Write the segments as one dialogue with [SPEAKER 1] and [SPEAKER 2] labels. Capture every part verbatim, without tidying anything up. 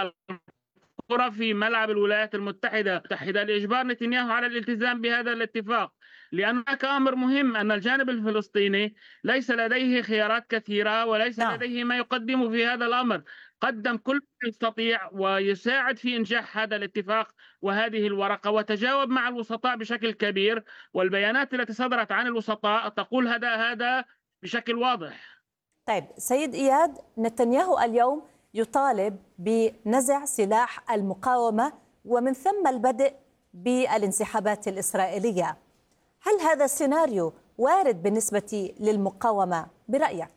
[SPEAKER 1] الكرة في ملعب الولايات المتحدة لإجبار نتنياهو على الالتزام بهذا الاتفاق، لأن هناك أمر مهم، أن الجانب الفلسطيني ليس لديه خيارات كثيرة وليس
[SPEAKER 2] نعم.
[SPEAKER 1] لديه ما يقدمه في هذا الأمر. قدم كل ما يستطيع ويساعد في إنجاح هذا الاتفاق وهذه الورقة، وتجاوب مع الوسطاء بشكل كبير، والبيانات التي صدرت عن الوسطاء تقول هذا هذا بشكل واضح.
[SPEAKER 2] طيب سيد إياد، نتنياهو اليوم يطالب بنزع سلاح المقاومة ومن ثم البدء بالانسحابات الإسرائيلية. هل هذا السيناريو وارد بالنسبة للمقاومة برأيك؟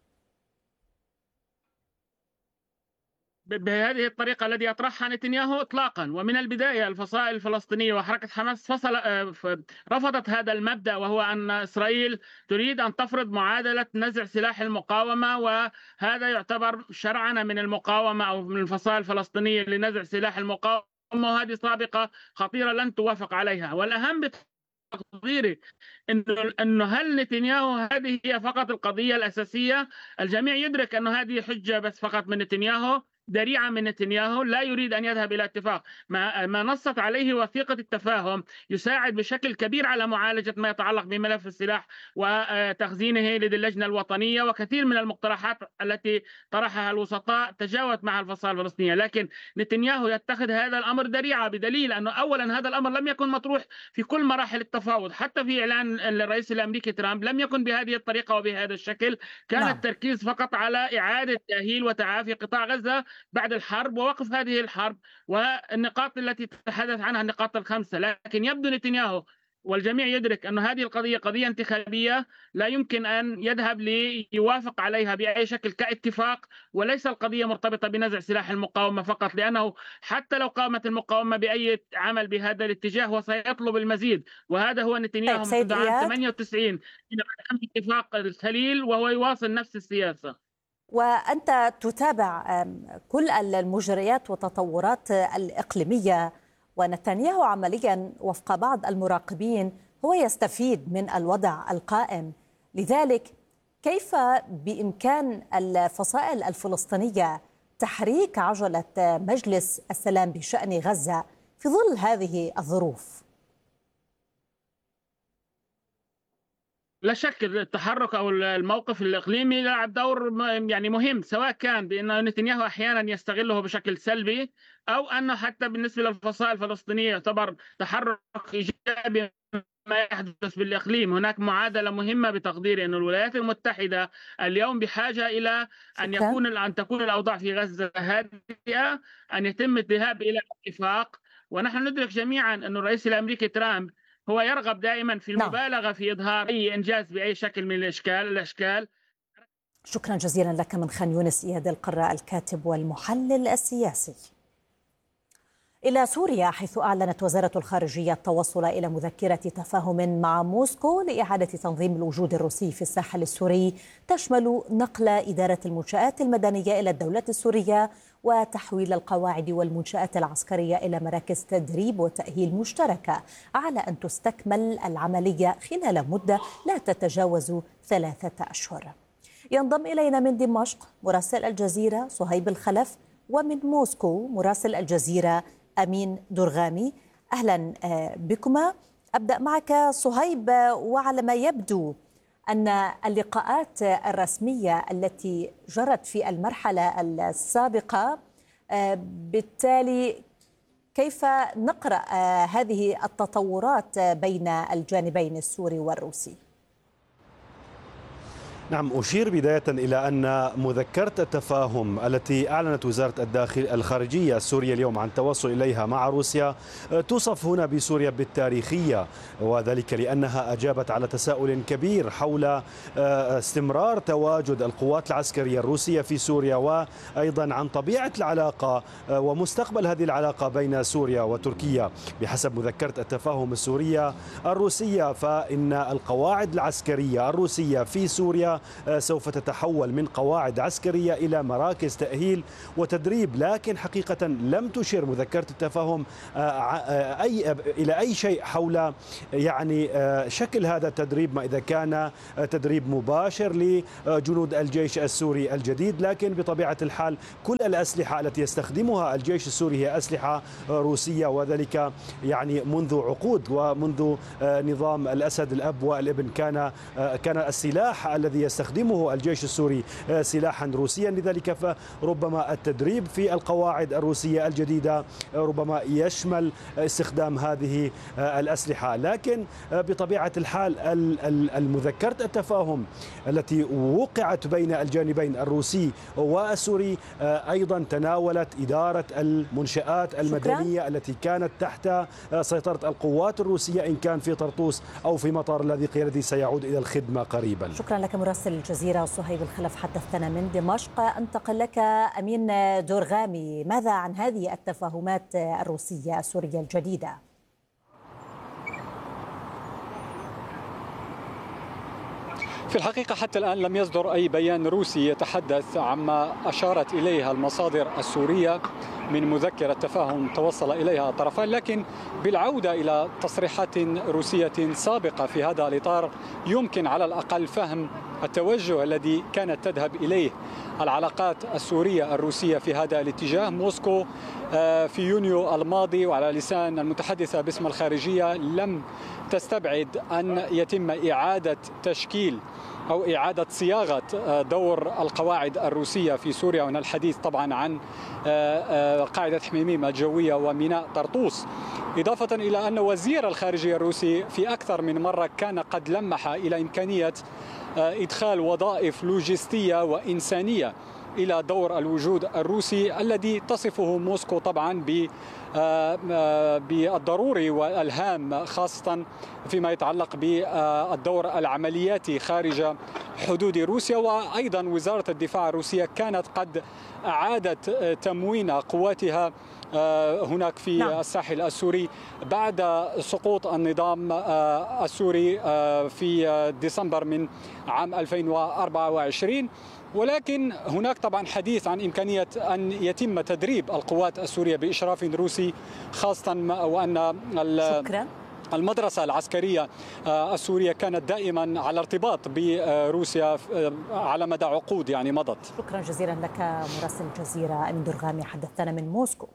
[SPEAKER 1] بهذه الطريقة التي أطرحها نتنياهو إطلاقا، ومن البداية الفصائل الفلسطينية وحركة حماس فصل رفضت هذا المبدأ، وهو أن إسرائيل تريد أن تفرض معادلة نزع سلاح المقاومة، وهذا يعتبر شرعنة من المقاومة أو من الفصائل الفلسطينية لنزع سلاح المقاومة، وهذه سابقة خطيرة لن توافق عليها. والأهم تقديري انه انه هل نتنياهو هذه هي فقط القضيه الاساسيه؟ الجميع يدرك انه هذه حجه بس فقط من نتنياهو، ذريعه من نتنياهو، لا يريد ان يذهب الى اتفاق. ما ما نصت عليه وثيقه التفاهم يساعد بشكل كبير على معالجه ما يتعلق بملف السلاح وتخزينه لدى اللجنه الوطنيه، وكثير من المقترحات التي طرحها الوسطاء تجاوبت مع الفصائل الفلسطينيه، لكن نتنياهو يتخذ هذا الامر ذريعه، بدليل انه اولا هذا الامر لم يكن مطروح في كل مراحل التفاوض، حتى في اعلان الرئيس الامريكي ترامب لم يكن بهذه الطريقه وبهذا الشكل، كان
[SPEAKER 2] نعم.
[SPEAKER 1] التركيز فقط على اعاده تاهيل وتعافي قطاع غزه بعد الحرب ووقف هذه الحرب، والنقاط التي تتحدث عنها النقاط الخمسه. لكن يبدو نتنياهو والجميع يدرك أن هذه القضية قضية انتخابية لا يمكن أن يذهب ليوافق عليها بأي شكل كاتفاق، وليس القضية مرتبطة بنزع سلاح المقاومة فقط، لأنه حتى لو قامت المقاومة بأي عمل بهذا الاتجاه هو سيطلب المزيد، وهذا هو نتنياهو
[SPEAKER 2] طيب
[SPEAKER 1] منذ عام ثمانية وتسعين حين بدأ اتفاق الخليل وهو يواصل نفس السياسة.
[SPEAKER 2] وأنت تتابع كل المجريات والتطورات الإقليمية، ونتنياهو عمليا وفق بعض المراقبين هو يستفيد من الوضع القائم. لذلك كيف بإمكان الفصائل الفلسطينية تحريك عجلة مجلس السلام بشأن غزة في ظل هذه الظروف؟
[SPEAKER 1] لا شك التحرك او الموقف الاقليمي لعب دور يعني مهم، سواء كان بان نتنياهو احيانا يستغله بشكل سلبي، او انه حتى بالنسبه للفصائل الفلسطينيه يعتبر تحرك ايجابي ما يحدث بالاقليم. هناك معادله مهمه بتقديري ان الولايات المتحده اليوم بحاجه الى ان يكون ان تكون الاوضاع في غزه هادئه، ان يتم الذهاب الى اتفاق. ونحن ندرك جميعا ان الرئيس الامريكي ترامب هو يرغب دائما في المبالغه في اظهار اي انجاز باي شكل من الاشكال الاشكال
[SPEAKER 2] شكرا جزيلا لك من خان يونس إياد القراء الكاتب والمحلل السياسي. إلى سوريا، حيث أعلنت وزارة الخارجية التوصل إلى مذكرة تفاهم مع موسكو لإعادة تنظيم الوجود الروسي في الساحل السوري، تشمل نقل إدارة المنشآت المدنية إلى الدولة السورية وتحويل القواعد والمنشآت العسكرية إلى مراكز تدريب وتأهيل مشتركة، على أن تستكمل العملية خلال مدة لا تتجاوز ثلاثة أشهر. ينضم إلينا من دمشق مراسل الجزيرة صهيب الخلف، ومن موسكو مراسل الجزيرة أمين درغامي. أهلا بكما. أبدأ معك صهيب، وعلى ما يبدو أن اللقاءات الرسمية التي جرت في المرحلة السابقة، بالتالي كيف نقرأ هذه التطورات بين الجانبين السوري والروسي؟
[SPEAKER 3] نعم، أشير بداية إلى أن مذكرة التفاهم التي أعلنت وزارة الداخل الخارجية السورية اليوم عن التوصل إليها مع روسيا توصف هنا بسوريا بالتاريخية، وذلك لأنها أجابت على تساؤل كبير حول استمرار تواجد القوات العسكرية الروسية في سوريا، وأيضا عن طبيعة العلاقة ومستقبل هذه العلاقة بين سوريا وتركيا. بحسب مذكرة التفاهم السورية الروسية، فإن القواعد العسكرية الروسية في سوريا المعركة سوف تتحول من قواعد عسكرية إلى مراكز تأهيل وتدريب، لكن حقيقة لم تشير مذكرة التفاهم أي إلى أي شيء حول يعني شكل هذا التدريب، ما إذا كان تدريب مباشر لجنود الجيش السوري الجديد. لكن بطبيعة الحال كل الأسلحة التي يستخدمها الجيش السوري هي أسلحة روسية، وذلك يعني منذ عقود، ومنذ نظام الأسد الأب والابن كان كان السلاح الذي يستخدمه الجيش السوري سلاحا روسيا. لذلك فربما التدريب في القواعد الروسية الجديدة ربما يشمل استخدام هذه الأسلحة. لكن بطبيعة الحال المذكرة التفاهم التي وقعت بين الجانبين الروسي والسوري أيضا تناولت إدارة المنشآت المدنية شكرا. التي كانت تحت سيطرة القوات الروسية، إن كان في طرطوس أو في مطار اللاذقية الذي سيعود إلى الخدمة قريبا.
[SPEAKER 2] شكرا لك مراسل الجزيرة صهيب الخلف، حدثنا من دمشق. أنتقل لك أمين درغامي، ماذا عن هذه التفاهمات الروسية السورية الجديدة؟
[SPEAKER 4] في الحقيقة حتى الآن لم يصدر أي بيان روسي يتحدث عما أشارت إليها المصادر السورية من مذكرة تفاهم توصل إليها الطرفان، لكن بالعودة إلى تصريحات روسية سابقة في هذا الإطار يمكن على الأقل فهم التوجه الذي كانت تذهب إليه العلاقات السورية الروسية في هذا الاتجاه. موسكو في يونيو الماضي وعلى لسان المتحدثة باسم الخارجية لم تستبعد أن يتم إعادة تشكيل أو إعادة صياغة دور القواعد الروسية في سوريا، وهنا الحديث طبعا عن قاعدة حميميم الجوية وميناء طرطوس، إضافة إلى أن وزير الخارجية الروسي في أكثر من مرة كان قد لمح إلى إمكانية إدخال وظائف لوجستية وإنسانية إلى دور الوجود الروسي الذي تصفه موسكو طبعا بالضروري والهام، خاصة فيما يتعلق بالدور العملياتي خارج حدود روسيا. وأيضا وزارة الدفاع الروسية كانت قد أعادت تموين قواتها هناك في نعم. الساحل السوري بعد سقوط النظام السوري في ديسمبر من عام ألفين وأربعة وعشرين، ولكن هناك طبعا حديث عن إمكانية أن يتم تدريب القوات السورية بإشراف روسي، خاصة وأن
[SPEAKER 2] شكرا.
[SPEAKER 4] المدرسة العسكرية السورية كانت دائما على ارتباط بروسيا على مدى عقود يعني مضت.
[SPEAKER 2] شكرا جزيلا لك مراسل الجزيرة أمين درغامي، حدثنا من موسكو.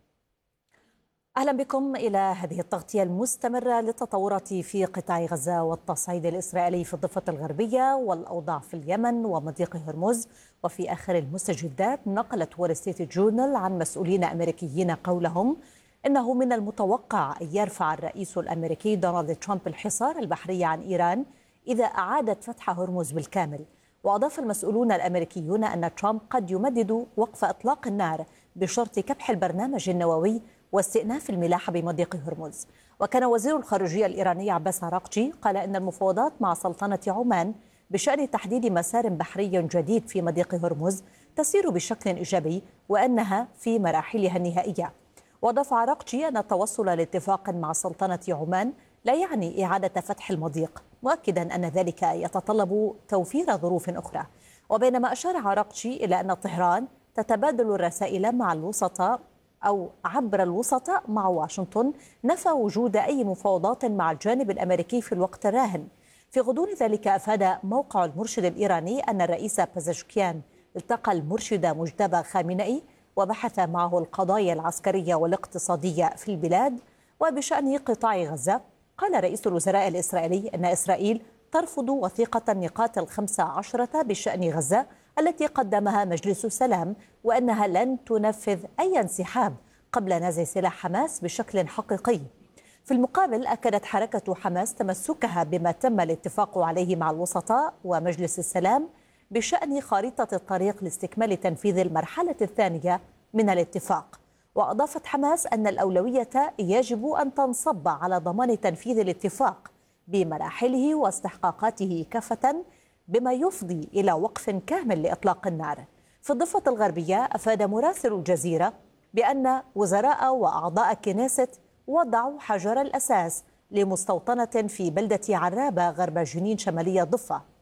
[SPEAKER 2] أهلا بكم إلى هذه التغطية المستمرة للتطورات في قطاع غزة والتصعيد الإسرائيلي في الضفة الغربية والأوضاع في اليمن ومضيق هرمز. وفي آخر المستجدات نقلت وول ستريت جورنال عن مسؤولين أمريكيين قولهم إنه من المتوقع أن يرفع الرئيس الأمريكي دونالد ترامب الحصار البحري عن إيران إذا أعادت فتح هرمز بالكامل. وأضاف المسؤولون الأمريكيون أن ترامب قد يمدد وقف إطلاق النار بشرط كبح البرنامج النووي واستئناف الملاحة بمضيق هرمز. وكان وزير الخارجية الإيراني عباس عراقجي قال إن المفاوضات مع سلطنة عمان بشأن تحديد مسار بحري جديد في مضيق هرمز تسير بشكل إيجابي وأنها في مراحلها النهائية. وأضاف عراقجي أن التوصل لاتفاق مع سلطنة عمان لا يعني إعادة فتح المضيق، مؤكدا أن ذلك يتطلب توفير ظروف أخرى. وبينما أشار عراقجي إلى أن طهران تتبادل الرسائل مع الوسطاء أو عبر الوسطاء مع واشنطن، نفى وجود أي مفاوضات مع الجانب الأمريكي في الوقت الراهن. في غضون ذلك أفاد موقع المرشد الإيراني أن الرئيس بازشكيان التقى المرشد مجتبى خامنئي وبحث معه القضايا العسكرية والاقتصادية في البلاد. وبشأن قطاع غزة قال رئيس الوزراء الإسرائيلي أن إسرائيل ترفض وثيقة النقاط الخمسة عشرة بشأن غزة التي قدمها مجلس السلام، وأنها لن تنفذ أي انسحاب قبل نزع سلاح حماس بشكل حقيقي. في المقابل أكدت حركة حماس تمسكها بما تم الاتفاق عليه مع الوسطاء ومجلس السلام بشأن خارطة الطريق لاستكمال تنفيذ المرحلة الثانية من الاتفاق. وأضافت حماس أن الأولوية يجب أن تنصب على ضمان تنفيذ الاتفاق بمراحله واستحقاقاته كافة، بما يفضي إلى وقف كامل لإطلاق النار. في الضفة الغربية أفاد مراسل الجزيرة بأن وزراء وأعضاء كنيست وضعوا حجر الأساس لمستوطنة في بلدة عرابة غرب جنين شمالية الضفة.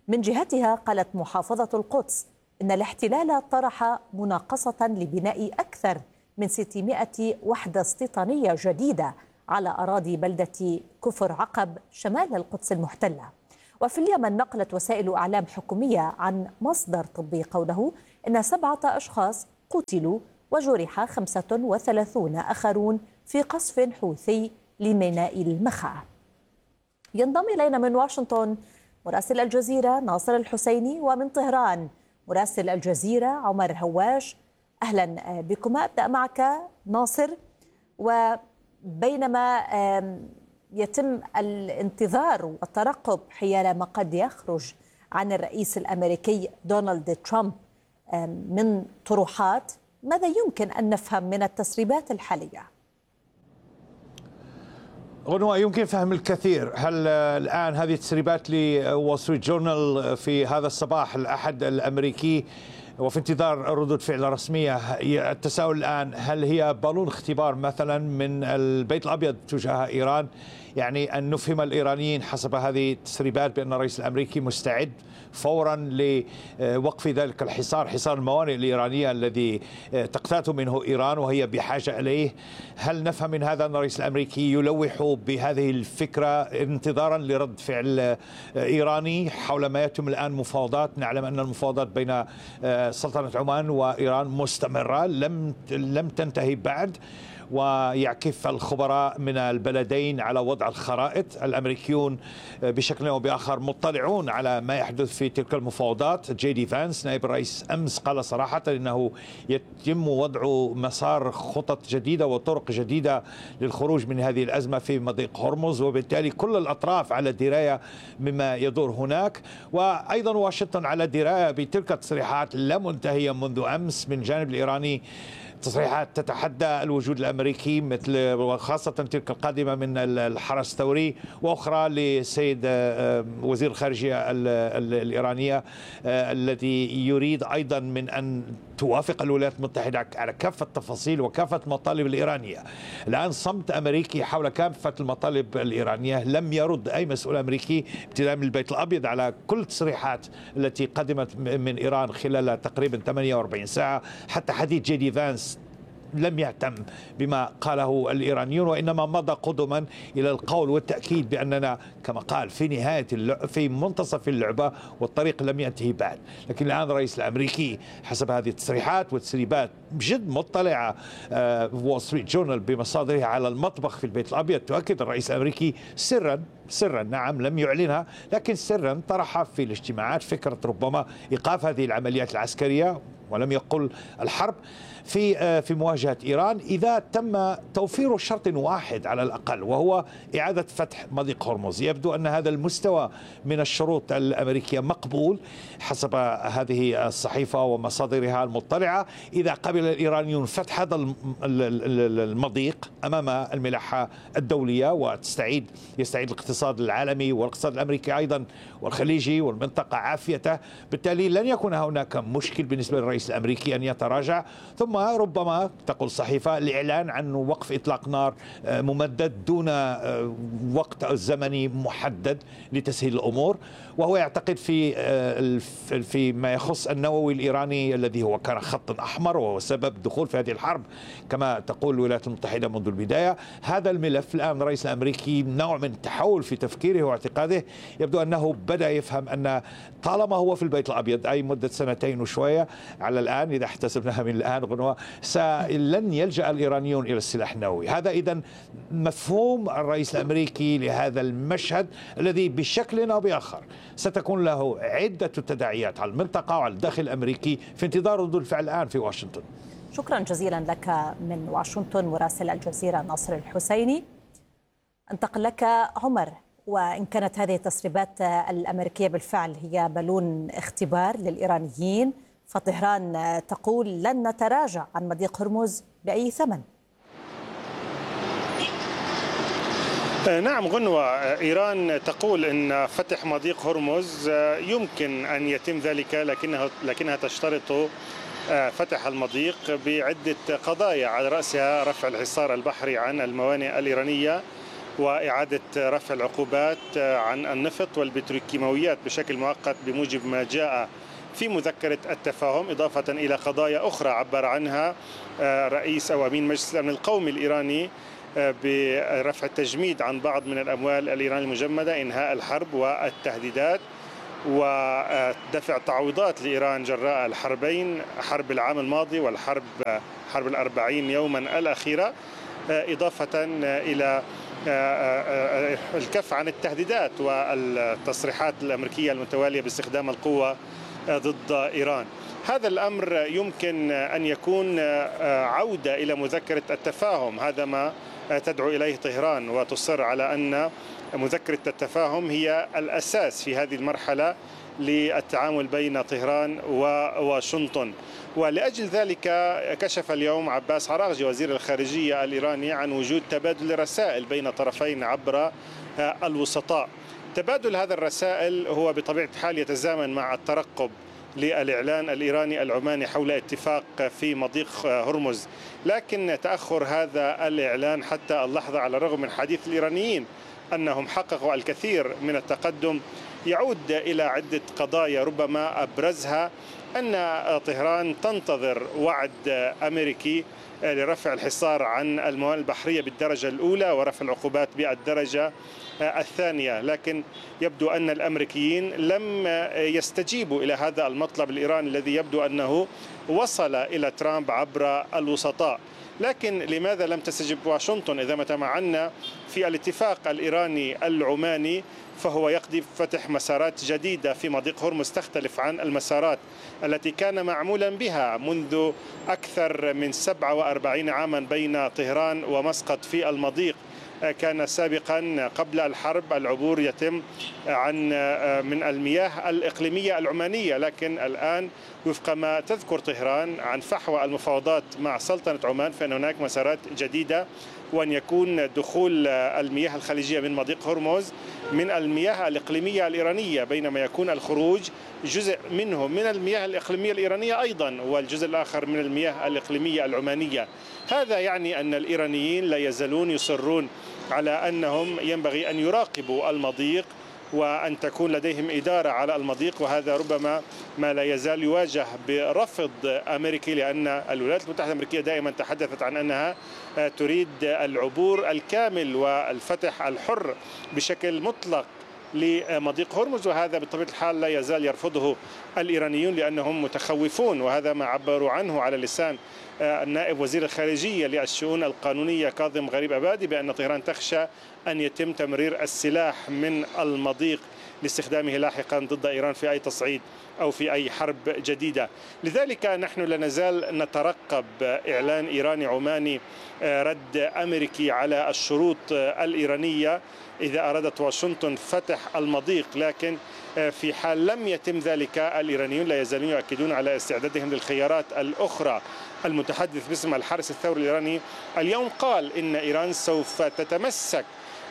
[SPEAKER 2] من جهتها قالت محافظة القدس إن الاحتلال طرح مناقصة لبناء أكثر من ستمائة وحدة استيطانية جديدة على أراضي بلدة كفر عقب شمال القدس المحتلة. وفي اليمن نقلت وسائل أعلام حكومية عن مصدر طبي قوله إن سبعة أشخاص قتلوا وجرح خمسة وثلاثون آخرون في قصف حوثي لميناء المخا. ينضم إلينا من واشنطن مراسل الجزيرة ناصر الحسيني، ومن طهران مراسل الجزيرة عمر هواش. أهلا بكما. أبدأ معك ناصر، وبينما يتم الانتظار والترقب حيال ما قد يخرج عن الرئيس الأمريكي دونالد ترامب من طروحات، ماذا يمكن أن نفهم من التسريبات الحالية؟
[SPEAKER 5] غنوة، يمكن فهم الكثير. هل الآن هذه التسريبات لول ستريت جورنال في هذا الصباح الأحد الأمريكي وفي انتظار ردود فعل رسمية؟ التساؤل الآن، هل هي بالون اختبار مثلا من البيت الأبيض تجاه إيران؟ يعني أن نفهم الإيرانيين حسب هذه التسريبات بأن الرئيس الأمريكي مستعد فورا لوقف ذلك الحصار، حصار الموانئ الإيرانية الذي تقتات منه إيران وهي بحاجة إليه. هل نفهم من هذا أن الرئيس الأمريكي يلوح بهذه الفكرة انتظارا لرد فعل إيراني حول ما يتم الآن مفاوضات؟ نعلم أن المفاوضات بين سلطنة عمان وإيران مستمرة، لم لم تنتهي بعد، ويعكف الخبراء من البلدين على وضع الخرائط. الأمريكيون بشكل أو بآخر مطلعون على ما يحدث في تلك المفاوضات. جي دي فانس نائب الرئيس أمس قال صراحة إنه يتم وضع مسار خطط جديدة وطرق جديدة للخروج من هذه الأزمة في مضيق هرمز، وبالتالي كل الأطراف على دراية مما يدور هناك، وأيضا واشنطن على دراية بتلك التصريحات لا منتهية منذ أمس من جانب الإيراني، تصريحات تتحدى الوجود الأمريكي مثل وخاصة تلك القادمة من الحرس الثوري، وأخرى لسيد وزير الخارجية الإيرانية الذي يريد أيضا من أن توافق الولايات المتحدة على كافة التفاصيل وكافة المطالب الإيرانية. الآن صمت أمريكي حول كافة المطالب الإيرانية، لم يرد أي مسؤول أمريكي ابتداء من البيت الأبيض على كل التصريحات التي قدمت من إيران خلال تقريبا ثمانية وأربعين ساعة. حتى حديث جي دي فانس لم يهتم بما قاله الإيرانيون، وإنما مضى قدما إلى القول والتأكيد بأننا كما قال في نهاية اللعبة، في منتصف اللعبة والطريق لم ينتهي بعد. لكن الآن الرئيس الأمريكي حسب هذه التصريحات والتسريبات بجد مطلعة وول ستريت جورنال بمصادرها على المطبخ في البيت الأبيض، تؤكد الرئيس الأمريكي سرا سرا نعم لم يعلنها لكن سرا طرح في الاجتماعات فكرة ربما إيقاف هذه العمليات العسكرية، ولم يقل الحرب في في مواجهة إيران إذا تم توفير شرط واحد على الأقل، وهو إعادة فتح مضيق هرمز. يبدو أن هذا المستوى من الشروط الأمريكية مقبول حسب هذه الصحيفة ومصادرها المطلعة. إذا قبل الإيرانيون فتح هذا المضيق أمام الملاحة الدولية وتستعيد يستعيد الاقتصاد العالمي والاقتصاد الأمريكي أيضا والخليجي والمنطقة عافيته، بالتالي لن يكون هناك مشكل بالنسبة للرئيس الأمريكي أن يتراجع، ثم ربما تقول الصحيفة الإعلان عن وقف إطلاق نار ممدد دون وقت زمني محدد لتسهيل الأمور. وهو يعتقد في في ما يخص النووي الإيراني الذي هو كان خط أحمر وهو سبب الدخول في هذه الحرب كما تقول الولايات المتحدة منذ البداية. هذا الملف الآن الرئيس الأمريكي نوع من التحول في تفكيره واعتقاده، يبدو أنه بدأ يفهم أن طالما هو في البيت الأبيض أي مدة سنتين وشوية على الآن إذا احتسبناها من الآن غنوة لن يلجأ الإيرانيون إلى السلاح النووي. هذا إذن مفهوم الرئيس الأمريكي لهذا المشهد الذي بشكل أو بآخر ستكون له عدة تداعيات على المنطقة وعلى الداخل الأمريكي في انتظار ردود الفعل الآن في واشنطن.
[SPEAKER 2] شكرا جزيلا لك من واشنطن مراسل الجزيرة ناصر الحسيني. انتقل لك عمر، وإن كانت هذه التسريبات الأمريكية بالفعل هي بالون اختبار للإيرانيين، فطهران تقول لن نتراجع عن مضيق هرمز بأي ثمن.
[SPEAKER 6] نعم غنوة، إيران تقول أن فتح مضيق هرمز يمكن أن يتم ذلك، لكنها لكنها تشترط فتح المضيق بعدة قضايا على رأسها رفع الحصار البحري عن الموانئ الإيرانية وإعادة رفع العقوبات عن النفط والبتروكيماويات بشكل مؤقت بموجب ما جاء في مذكرة التفاهم، إضافة إلى قضايا أخرى عبر عنها رئيس أو أمين مجلس الأمن القومي الإيراني برفع التجميد عن بعض من الأموال الإيرانية المجمدة، إنهاء الحرب والتهديدات، ودفع تعويضات لإيران جراء الحربين، حرب العام الماضي والحرب حرب الأربعين يوما الأخيرة، إضافة إلى الكف عن التهديدات والتصريحات الأمريكية المتوالية باستخدام القوة ضد إيران. هذا الأمر يمكن أن يكون عودة إلى مذكرة التفاهم، هذا ما تدعو إليه طهران وتصر على أن مذكرة التفاهم هي الأساس في هذه المرحلة للتعامل بين طهران وواشنطن. ولأجل ذلك كشف اليوم عباس عراقجي وزير الخارجية الإيراني عن وجود تبادل رسائل بين طرفين عبر الوسطاء. تبادل هذا الرسائل هو بطبيعة الحال يتزامن مع الترقب للإعلان الإيراني العماني حول اتفاق في مضيق هرمز، لكن تأخر هذا الإعلان حتى اللحظة على الرغم من حديث الإيرانيين أنهم حققوا الكثير من التقدم يعود إلى عدة قضايا، ربما أبرزها أن طهران تنتظر وعد أمريكي لرفع الحصار عن الموانئ البحرية بالدرجة الأولى ورفع العقوبات بالدرجة الثانية، لكن يبدو أن الأمريكيين لم يستجيبوا إلى هذا المطلب الإيراني الذي يبدو أنه وصل إلى ترامب عبر الوسطاء. لكن لماذا لم تستجب واشنطن؟ إذا ما تمعنا في الاتفاق الإيراني العماني فهو يقضي فتح مسارات جديدة في مضيق هرمز تختلف عن المسارات التي كان معمولا بها منذ أكثر من سبعة وأربعين عاما بين طهران ومسقط في المضيق. كان سابقا قبل الحرب العبور يتم عن من المياه الإقليمية العمانية، لكن الآن وفق ما تذكر طهران عن فحوى المفاوضات مع سلطنة عمان فإن هناك مسارات جديدة، وأن يكون دخول المياه الخليجية من مضيق هرمز من المياه الإقليمية الإيرانية، بينما يكون الخروج جزء منه من المياه الإقليمية الإيرانية أيضا والجزء الآخر من المياه الإقليمية العمانية. هذا يعني أن الإيرانيين لا يزالون يصرون على أنهم ينبغي أن يراقبوا المضيق وأن تكون لديهم إدارة على المضيق، وهذا ربما ما لا يزال يواجه برفض أمريكي، لأن الولايات المتحدة الأمريكية دائما تحدثت عن أنها تريد العبور الكامل والفتح الحر بشكل مطلق لمضيق هرمز، وهذا بطبيعة الحال لا يزال يرفضه الإيرانيون لأنهم متخوفون، وهذا ما عبروا عنه على لسان النائب وزير الخارجية للشؤون القانونية كاظم غريب أبادي بأن طهران تخشى أن يتم تمرير السلاح من المضيق لاستخدامه لاحقا ضد إيران في أي تصعيد أو في أي حرب جديدة. لذلك نحن لا نزال نترقب إعلان إيراني عماني رد أمريكي على الشروط الإيرانية إذا أرادت واشنطن فتح المضيق، لكن في حال لم يتم ذلك الإيرانيون لا يزالون يؤكدون على استعدادهم للخيارات الأخرى. المتحدث باسم الحرس الثوري الإيراني اليوم قال إن إيران سوف تتمسك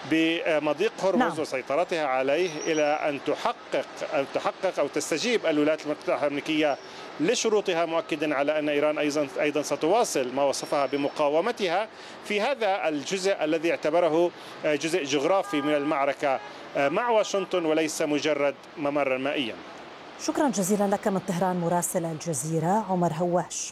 [SPEAKER 6] بمضيق هرمز نعم. وسيطرتها عليه إلى أن تحقق أو تحقق أو تستجيب الولايات المتحدة الأمريكية لشروطها، مؤكدا على أن إيران أيضا أيضا ستواصل ما وصفها بمقاومتها في هذا الجزء الذي اعتبره جزء جغرافي من المعركة مع واشنطن وليس مجرد ممرا مائيا.
[SPEAKER 2] شكرا جزيلا لك من طهران مراسل الجزيرة عمر هواش.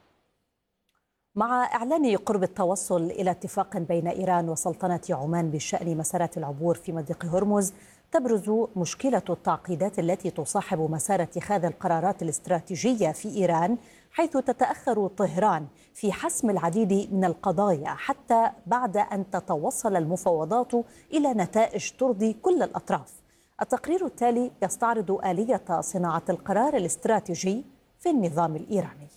[SPEAKER 2] مع إعلان قرب التوصل إلى اتفاق بين إيران وسلطنة عمان بشأن مسارات العبور في مضيق هرمز، تبرز مشكلة التعقيدات التي تصاحب مسار اتخاذ القرارات الاستراتيجية في إيران، حيث تتأخر طهران في حسم العديد من القضايا حتى بعد أن تتوصل المفاوضات إلى نتائج ترضي كل الأطراف. التقرير التالي يستعرض آلية صناعة القرار الاستراتيجي في النظام الإيراني.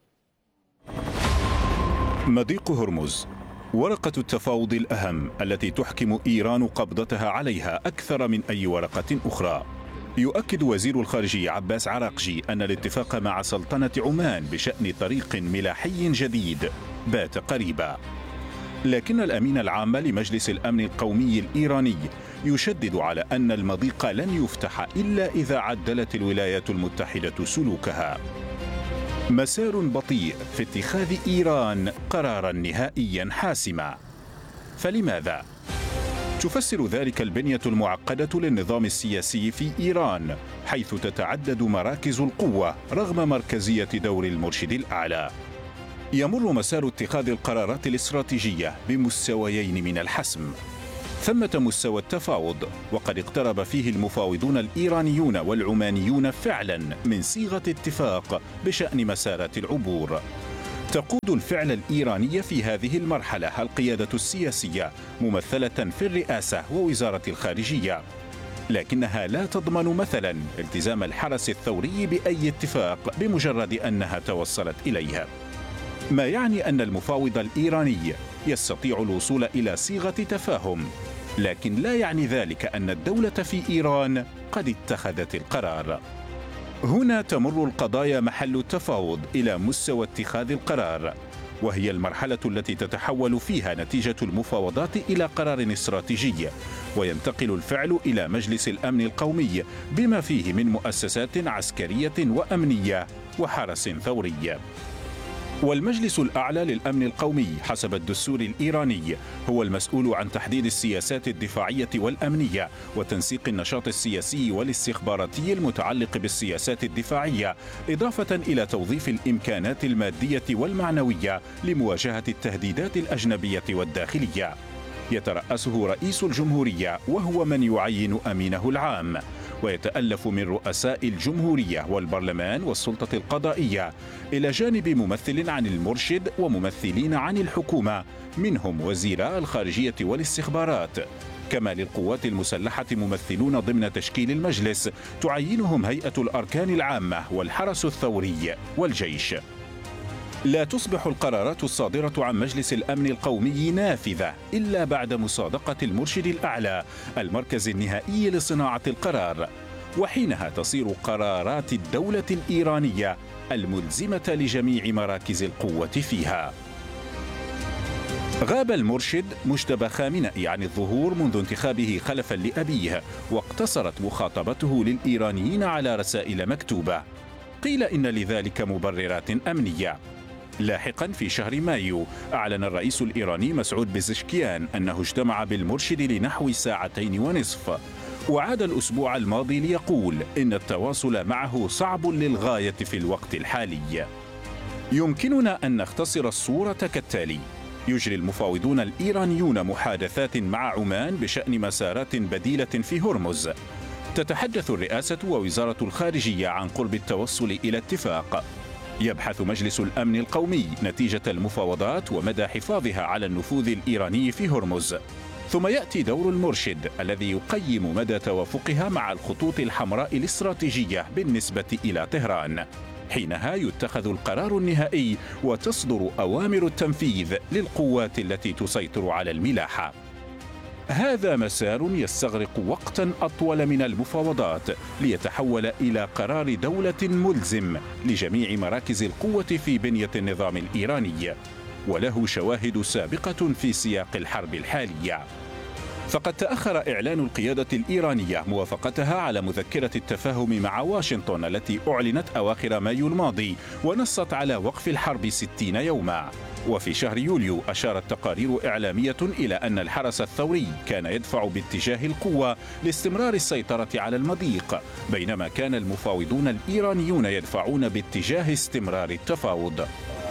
[SPEAKER 7] مضيق هرمز ورقة التفاوض الأهم التي تحكم إيران قبضتها عليها أكثر من أي ورقة أخرى. يؤكد وزير الخارجية عباس عراقجي أن الاتفاق مع سلطنة عمان بشأن طريق ملاحي جديد بات قريبا، لكن الأمين العام لمجلس الأمن القومي الإيراني يشدد على أن المضيق لن يفتح إلا إذا عدلت الولايات المتحدة سلوكها. مسار بطيء في اتخاذ إيران قرارا نهائيا حاسما. فلماذا؟ تفسر ذلك البنية المعقدة للنظام السياسي في إيران، حيث تتعدد مراكز القوة رغم مركزية دور المرشد الأعلى. يمر مسار اتخاذ القرارات الاستراتيجية بمستويين من الحسم. ثمة مستوى التفاوض، وقد اقترب فيه المفاوضون الإيرانيون والعمانيون فعلا من صيغة اتفاق بشأن مسارات العبور. تقود الفعل الإيراني في هذه المرحلة القيادة السياسية ممثلة في الرئاسة ووزارة الخارجية، لكنها لا تضمن مثلا التزام الحرس الثوري بأي اتفاق بمجرد أنها توصلت إليه، ما يعني أن المفاوض الإيراني يستطيع الوصول إلى صيغة تفاهم، لكن لا يعني ذلك أن الدولة في إيران قد اتخذت القرار. هنا تمر القضايا محل التفاوض إلى مستوى اتخاذ القرار، وهي المرحلة التي تتحول فيها نتيجة المفاوضات إلى قرار استراتيجي، وينتقل الفعل إلى مجلس الأمن القومي بما فيه من مؤسسات عسكرية وأمنية وحرس ثوري. والمجلس الأعلى للأمن القومي حسب الدستور الإيراني هو المسؤول عن تحديد السياسات الدفاعية والأمنية وتنسيق النشاط السياسي والاستخباراتي المتعلق بالسياسات الدفاعية، إضافة إلى توظيف الإمكانات المادية والمعنوية لمواجهة التهديدات الأجنبية والداخلية. يترأسه رئيس الجمهورية وهو من يعين أمينه العام، ويتألف من رؤساء الجمهورية والبرلمان والسلطة القضائية، إلى جانب ممثل عن المرشد وممثلين عن الحكومة منهم وزيراء الخارجية والاستخبارات، كما للقوات المسلحة ممثلون ضمن تشكيل المجلس تعينهم هيئة الأركان العامة والحرس الثوري والجيش. لا تصبح القرارات الصادرة عن مجلس الأمن القومي نافذة إلا بعد مصادقة المرشد الأعلى المركز النهائي لصناعة القرار، وحينها تصير قرارات الدولة الإيرانية الملزمة لجميع مراكز القوة فيها. غاب المرشد مجتبى خامنئي عن الظهور منذ انتخابه خلفا لأبيه، واقتصرت مخاطبته للإيرانيين على رسائل مكتوبة. قيل إن لذلك مبررات أمنية. لاحقا في شهر مايو أعلن الرئيس الإيراني مسعود بزشكيان أنه اجتمع بالمرشد لنحو ساعتين ونصف، وعاد الأسبوع الماضي ليقول إن التواصل معه صعب للغاية في الوقت الحالي. يمكننا أن نختصر الصورة كالتالي: يجري المفاوضون الإيرانيون محادثات مع عمان بشأن مسارات بديلة في هرمز. تتحدث الرئاسة ووزارة الخارجية عن قرب التوصل إلى اتفاق. يبحث مجلس الأمن القومي نتيجة المفاوضات ومدى حفاظها على النفوذ الإيراني في هرمز. ثم يأتي دور المرشد الذي يقيم مدى توافقها مع الخطوط الحمراء الاستراتيجية بالنسبة إلى طهران. حينها يتخذ القرار النهائي وتصدر أوامر التنفيذ للقوات التي تسيطر على الملاحة. هذا مسار يستغرق وقتا أطول من المفاوضات ليتحول إلى قرار دولة ملزم لجميع مراكز القوة في بنية النظام الإيراني، وله شواهد سابقة في سياق الحرب الحالية. فقد تأخر إعلان القيادة الإيرانية موافقتها على مذكرة التفاهم مع واشنطن التي أعلنت أواخر مايو الماضي ونصت على وقف الحرب ستين يوما. وفي شهر يوليو أشارت تقارير إعلامية إلى أن الحرس الثوري كان يدفع باتجاه القوة لاستمرار السيطرة على المضيق، بينما كان المفاوضون الإيرانيون يدفعون باتجاه استمرار التفاوض.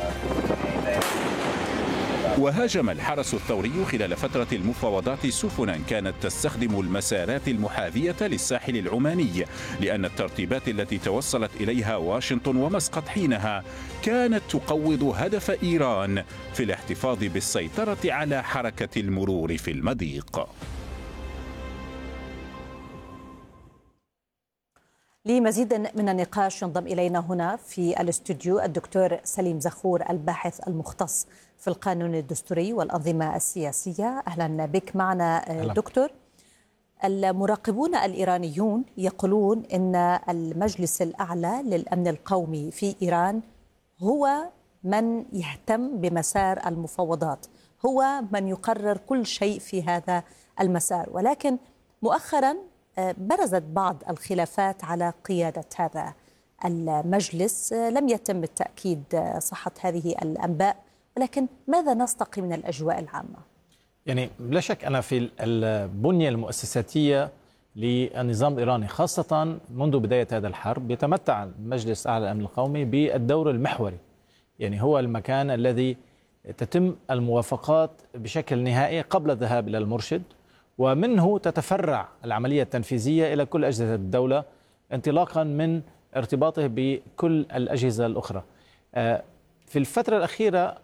[SPEAKER 7] وهاجم الحرس الثوري خلال فترة المفاوضات سفنا كانت تستخدم المسارات المحاذية للساحل العماني، لأن الترتيبات التي توصلت إليها واشنطن ومسقط حينها كانت تقوض هدف إيران في الاحتفاظ بالسيطرة على حركة المرور في المضيق.
[SPEAKER 2] لمزيد من النقاش ينضم إلينا هنا في الاستوديو الدكتور سليم زخور، الباحث المختص في القانون الدستوري والأنظمة السياسية. أهلا بك معنا دكتور. المراقبون الإيرانيون يقولون أن المجلس الأعلى للأمن القومي في إيران هو من يهتم بمسار المفاوضات، هو من يقرر كل شيء في هذا المسار، ولكن مؤخرا برزت بعض الخلافات على قيادة هذا المجلس. لم يتم التأكيد صحة هذه الأنباء، ولكن ماذا نستقي من الأجواء العامة؟
[SPEAKER 8] يعني بلا شك أنا في البنية المؤسساتية للنظام الإيراني خاصة منذ بداية هذا الحرب يتمتع مجلس أعلى الأمن القومي بالدور المحوري، يعني هو المكان الذي تتم الموافقات بشكل نهائي قبل الذهاب إلى المرشد، ومنه تتفرع العملية التنفيذية إلى كل أجهزة الدولة انطلاقا من ارتباطه بكل الأجهزة الأخرى. في الفترة الأخيرة